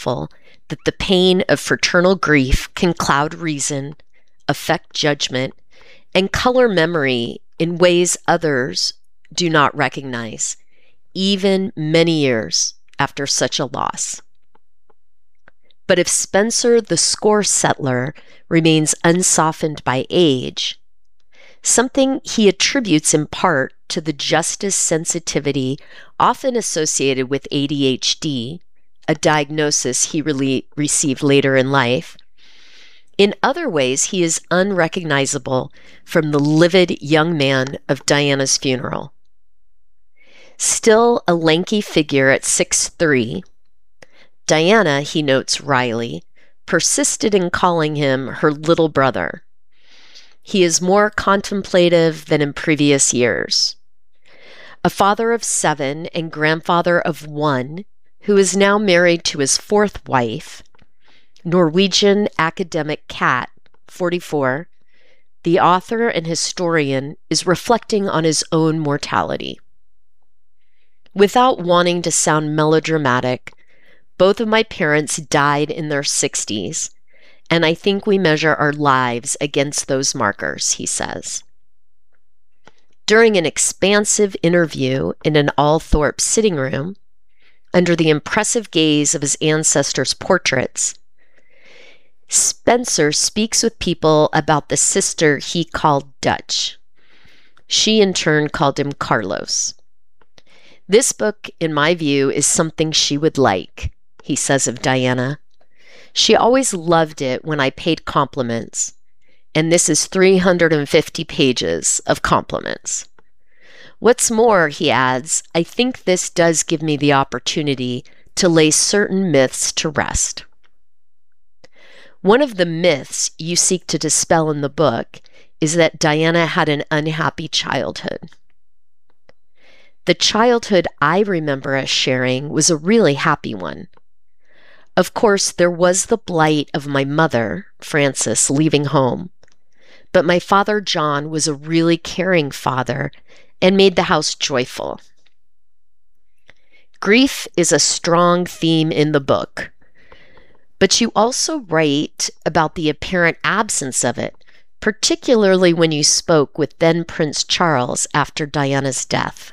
mindful that the pain of fraternal grief can cloud reason, affect judgment, and color memory in ways others do not recognize, even many years after such a loss. But if Spencer the score settler remains unsoftened by age, something he attributes in part to the justice sensitivity often associated with ADHD, a diagnosis he received later in life, in other ways he is unrecognizable from the livid young man of Diana's funeral. Still a lanky figure at 6'3", Diana, he notes wryly, persisted in calling him her little brother. He is more contemplative than in previous years. A father of 7 and grandfather of 1, who is now married to his 4th wife, Norwegian academic Kat, 44, the author and historian, is reflecting on his own mortality. Without wanting to sound melodramatic, both of my parents died in their 60s, and I think we measure our lives against those markers, he says. During an expansive interview in an Althorpe sitting room, under the impressive gaze of his ancestors' portraits, Spencer speaks with people about the sister he called Dutch. She in turn called him Carlos. This book, in my view, is something she would like, he says of Diana. She always loved it when I paid compliments, and this is 350 pages of compliments. What's more, he adds, I think this does give me the opportunity to lay certain myths to rest. One of the myths you seek to dispel in the book is that Diana had an unhappy childhood. The childhood I remember us sharing was a really happy one. Of course, there was the blight of my mother, Frances, leaving home, but my father, John, was a really caring father and made the house joyful. Grief is a strong theme in the book, but you also write about the apparent absence of it, particularly when you spoke with then Prince Charles after Diana's death.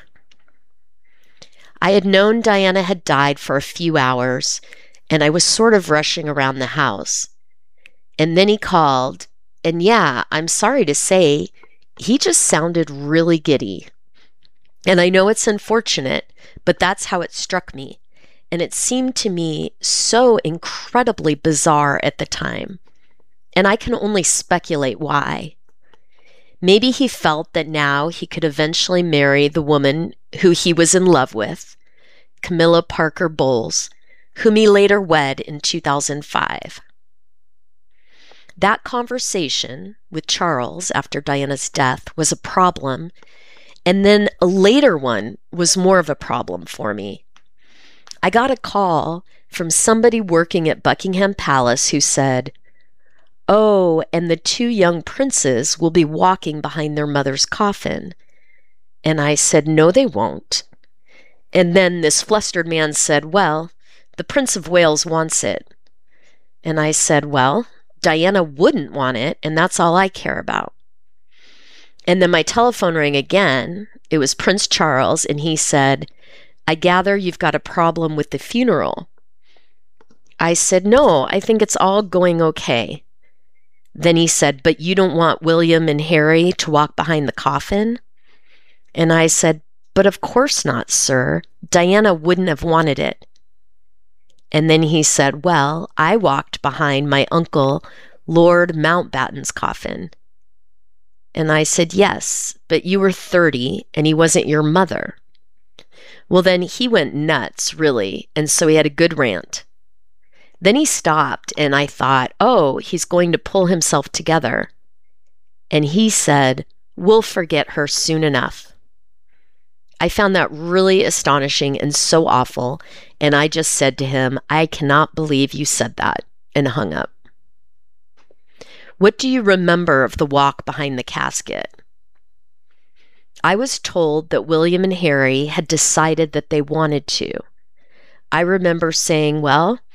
I had known Diana had died for a few hours, and I was sort of rushing around the house. And then he called, and yeah, I'm sorry to say, he just sounded really giddy. And I know it's unfortunate, but that's how it struck me. And it seemed to me so incredibly bizarre at the time. And I can only speculate why. Maybe he felt that now he could eventually marry the woman who he was in love with, Camilla Parker Bowles, whom he later wed in 2005. That conversation with Charles after Diana's death was a problem, and then a later one was more of a problem for me. I got a call from somebody working at Buckingham Palace who said, "Oh, and the 2 young princes will be walking behind their mother's coffin." And I said, "No, they won't." And then this flustered man said, "Well, the Prince of Wales wants it." And I said, "Well, Diana wouldn't want it, and that's all I care about." And then my telephone rang again. It was Prince Charles, and he said, "I gather you've got a problem with the funeral." I said, "No, I think it's all going okay." Then he said, "But you don't want William and Harry to walk behind the coffin?" And I said, "But of course not, sir. Diana wouldn't have wanted it." And then he said, "Well, I walked behind my uncle, Lord Mountbatten's coffin." And I said, "Yes, but you were 30 and he wasn't your mother." Well, then he went nuts, really, and so he had a good rant. Then he stopped, and I thought, oh, he's going to pull himself together. And he said, "We'll forget her soon enough." I found that really astonishing and so awful, and I just said to him, "I cannot believe you said that," and hung up. What do you remember of the walk behind the casket? I was told that William and Harry had decided that they wanted to. I remember saying, "Well,